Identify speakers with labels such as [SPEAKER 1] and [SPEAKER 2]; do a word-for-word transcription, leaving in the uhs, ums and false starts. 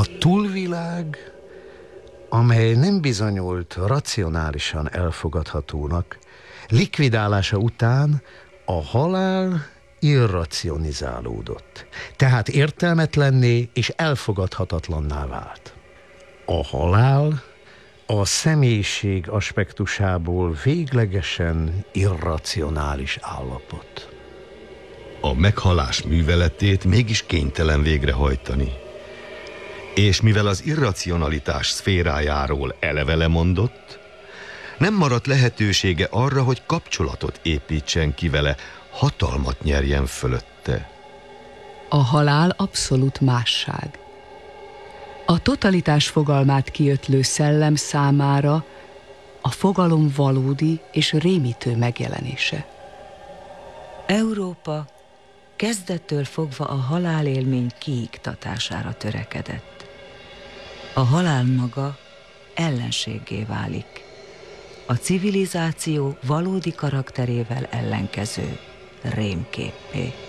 [SPEAKER 1] A túlvilág, amely nem bizonyult racionálisan elfogadhatónak, likvidálása után a halál irracionizálódott, tehát értelmetlenné és elfogadhatatlanná vált. A halál a személyiség aspektusából véglegesen irracionális állapot.
[SPEAKER 2] A meghalás műveletét mégis kénytelen végrehajtani. És mivel az irracionalitás szférájáról eleve lemondott, nem maradt lehetősége arra, hogy kapcsolatot építsen ki vele, hatalmat nyerjen fölötte.
[SPEAKER 3] A halál abszolút másság. A totalitás fogalmát kiötlő szellem számára a fogalom valódi és rémítő megjelenése.
[SPEAKER 4] Európa kezdettől fogva a halálélmény kiiktatására törekedett. A halál maga ellenséggé válik. A civilizáció valódi karakterével ellenkező rémképpé.